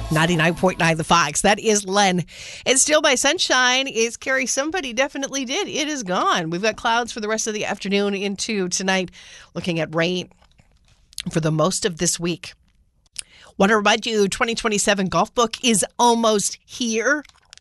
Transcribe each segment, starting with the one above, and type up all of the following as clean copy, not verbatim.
99.9 The Fox. That is Len. It's still by sunshine. Is Carrie? Somebody definitely did. It is gone. We've got clouds for the rest of the afternoon into tonight. Looking at rain for the most of this week. Want to remind you, 2027 Golf Book is almost here.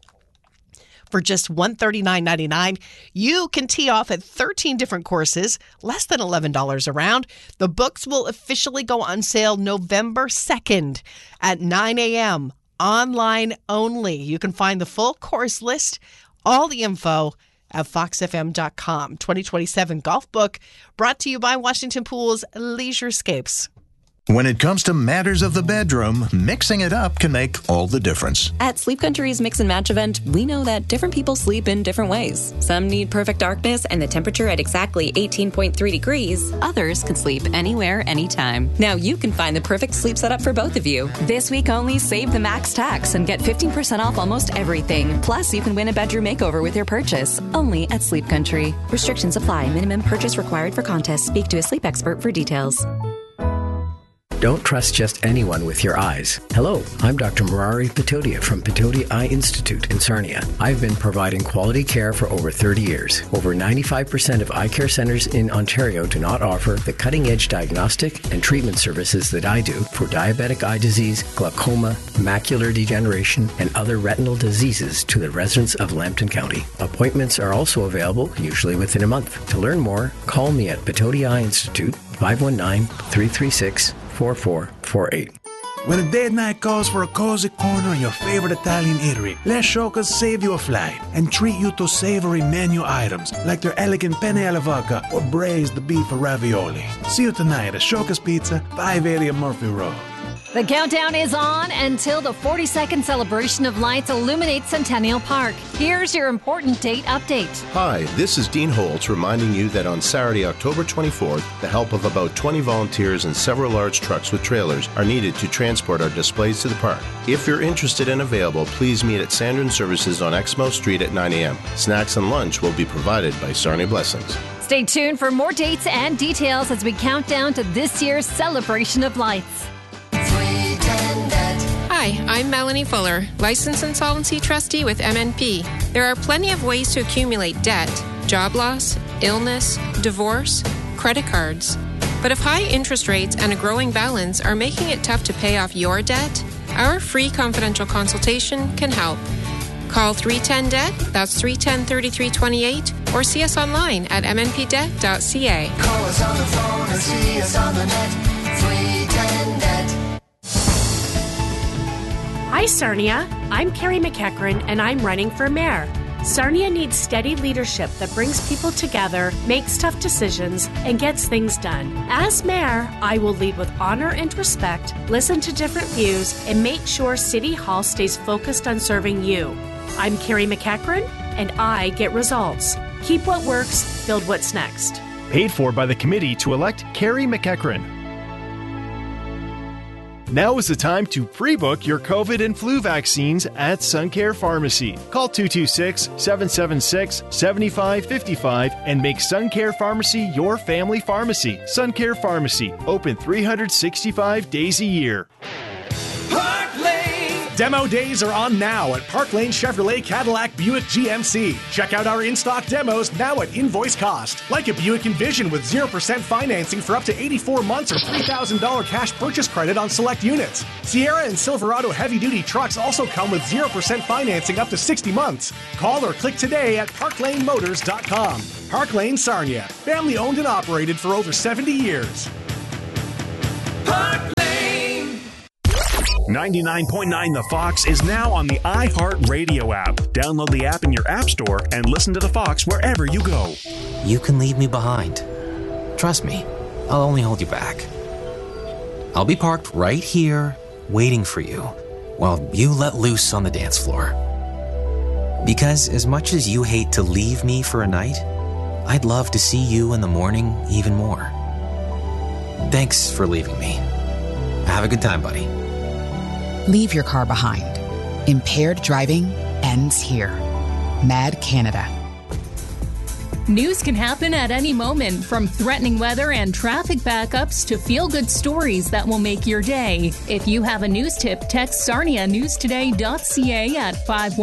For just $139.99, you can tee off at 13 different courses, less than $11 a round. The books will officially go on sale November 2nd at 9 a.m. Online only. You can find the full course list, all the info at foxfm.com. 2027 Golf Book brought to you by Washington Pool's Leisurescapes. When it comes to matters of the bedroom, mixing it up can make all the difference. At Sleep Country's Mix and Match event, we know that different people sleep in different ways. Some need perfect darkness and the temperature at exactly 18.3 degrees. Others can sleep anywhere, anytime. Now you can find the perfect sleep setup for both of you. This week only, save the max tax and get 15% off almost everything. Plus, you can win a bedroom makeover with your purchase. Only at Sleep Country. Restrictions apply. Minimum purchase required for contest. Speak to a sleep expert for details. Don't trust just anyone with your eyes. Hello, I'm Dr. Murari Patodia from Patodia Eye Institute in Sarnia. I've been providing quality care for over 30 years. Over 95% of eye care centers in Ontario do not offer the cutting-edge diagnostic and treatment services that I do for diabetic eye disease, glaucoma, macular degeneration, and other retinal diseases to the residents of Lambton County. Appointments are also available, usually within a month. To learn more, call me at Patodia Eye Institute, 519-336-4448. When a date night calls for a cozy corner in your favorite Italian eatery, let Showcase save you a flight and treat you to savory menu items like their elegant penne alla vodka or braised beef ravioli. See you tonight at Showcase Pizza, 580 Murphy Road. The countdown is on until the 42nd celebration of lights illuminates Centennial Park. Here's your important date update. Hi, this is Dean Holtz reminding you that on Saturday, October 24th, the help of about 20 volunteers and several large trucks with trailers are needed to transport our displays to the park. If you're interested and available, please meet at Sandrin Services on Exmouth Street at 9 a.m. Snacks and lunch will be provided by Sarnia Blessings. Stay tuned for more dates and details as we count down to this year's celebration of lights. Hi, I'm Melanie Fuller, Licensed Insolvency Trustee with MNP. There are plenty of ways to accumulate debt: job loss, illness, divorce, credit cards. But if high interest rates and a growing balance are making it tough to pay off your debt, our free confidential consultation can help. Call 310-DEBT, that's 310-3328, or see us online at mnpdebt.ca. Call us on the phone or see us on the net, 310-DEBT. Hi, Sarnia. I'm Carrie McEachran, and I'm running for mayor. Sarnia needs steady leadership that brings people together, makes tough decisions, and gets things done. As mayor, I will lead with honor and respect, listen to different views, and make sure City Hall stays focused on serving you. I'm Carrie McEachran, and I get results. Keep what works, build what's next. Paid for by the committee to elect Carrie McEachran. Now is the time to pre-book your COVID and flu vaccines at SunCare Pharmacy. Call 226-776-7555 and make SunCare Pharmacy your family pharmacy. SunCare Pharmacy, open 365 days a year. Demo days are on now at Park Lane Chevrolet Cadillac Buick GMC. Check out our in-stock demos now at invoice cost. Like a Buick Envision with 0% financing for up to 84 months or $3,000 cash purchase credit on select units. Sierra and Silverado heavy-duty trucks also come with 0% financing up to 60 months. Call or click today at parklanemotors.com. Park Lane Sarnia, family owned and operated for over 70 years. Park 99.9 The Fox is now on the iHeartRadio app. Download the app in your app store and listen to The Fox wherever you go. You can leave me behind. Trust me, I'll only hold you back. I'll be parked right here, waiting for you, while you let loose on the dance floor. Because as much as you hate to leave me for a night, I'd love to see you in the morning even more. Thanks for leaving me. Have a good time, buddy. Leave your car behind. Impaired driving ends here. MAD Canada. News can happen at any moment, from threatening weather and traffic backups to feel-good stories that will make your day. If you have a news tip, text sarnianewstoday.ca at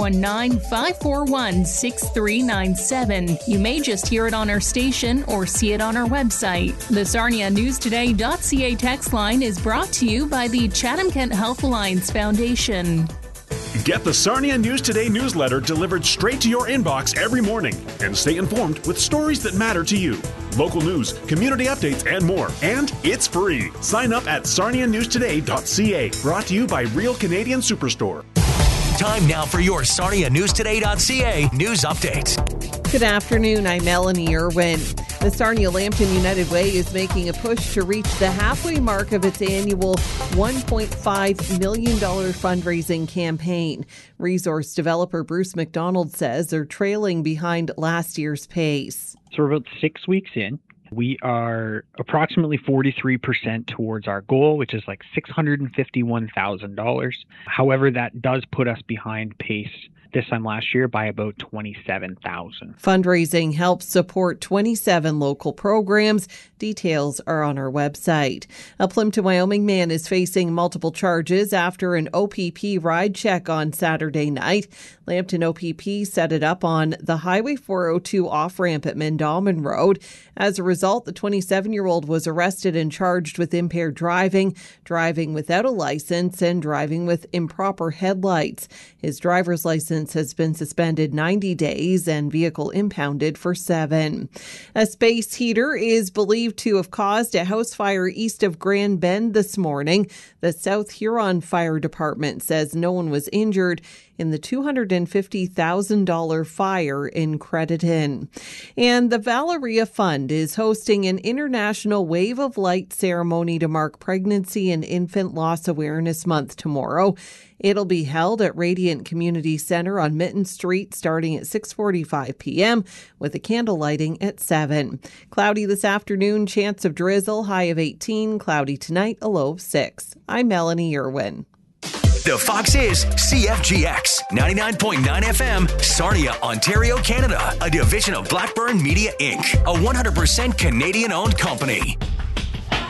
519-541-6397. You may just hear it on our station or see it on our website. The sarnianewstoday.ca text line is brought to you by the Chatham-Kent Health Alliance Foundation. Get the Sarnia News Today newsletter delivered straight to your inbox every morning and stay informed with stories that matter to you. Local news, community updates, and more. And it's free. Sign up at sarnianewstoday.ca. Brought to you by Real Canadian Superstore. Time now for your sarnianewstoday.ca news update. Good afternoon. I'm Melanie Irwin. The Sarnia-Lambton United Way is making a push to reach the halfway mark of its annual $1.5 million fundraising campaign. Resource developer Bruce McDonald says they're trailing behind last year's pace. So we're about 6 weeks in. We are approximately 43% towards our goal, which is like $651,000. However, that does put us behind pace this time last year by about $27,000. Fundraising helps support 27 local programs. Details are on our website. A Plimpton, Wyoming man is facing multiple charges after an OPP ride check on Saturday night. Lambton OPP set it up on the Highway 402 off-ramp at Mendalman Road. As a result, the 27-year-old was arrested and charged with impaired driving, driving without a license, and driving with improper headlights. His driver's license has been suspended 90 days and vehicle impounded for 7. A space heater is believed to have caused a house fire east of Grand Bend this morning. The South Huron Fire Department says no one was injured in the $250,000 fire in Crediton. And the Valeria Fund is hosting an International Wave of Light ceremony to mark Pregnancy and Infant Loss Awareness Month tomorrow. It'll be held at Radiant Community Center on Mitten Street starting at 6:45 p.m. with a candle lighting at 7. Cloudy this afternoon, chance of drizzle, high of 18. Cloudy tonight, a low of 6. I'm Melanie Irwin. The Fox is CFGX 99.9 FM, Sarnia, Ontario, Canada, a division of Blackburn Media Inc., a 100% Canadian-owned company.